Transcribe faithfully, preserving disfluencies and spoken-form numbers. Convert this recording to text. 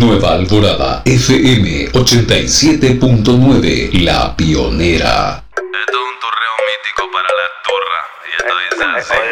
Nueva Alborada, F M ochenta y siete punto nueve, La Pionera. Esto es un torreo mítico para la turra. Y esto dice así.